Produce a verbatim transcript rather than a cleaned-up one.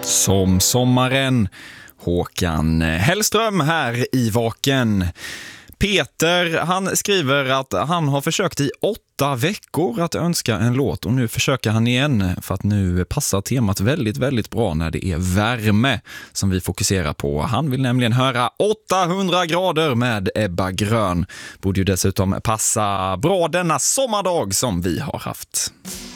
Som sommaren. Håkan Hellström här i Vaken. Peter, han skriver att han har försökt i åtta veckor att önska en låt och nu försöker han igen för att nu passar temat väldigt, väldigt bra när det är värme som vi fokuserar på. Han vill nämligen höra åttahundra grader med Ebba Grön. Borde ju dessutom passa bra denna sommardag som vi har haft.